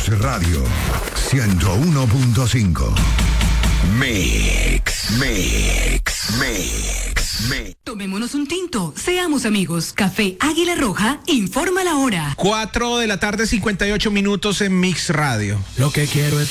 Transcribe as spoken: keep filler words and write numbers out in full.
Mix Radio ciento uno punto cinco. Mix, Mix, Mix, Mix. Tomémonos un tinto, seamos amigos. Café Águila Roja informa la hora. Cuatro de la tarde, cincuenta y ocho minutos en Mix Radio. Lo que quiero es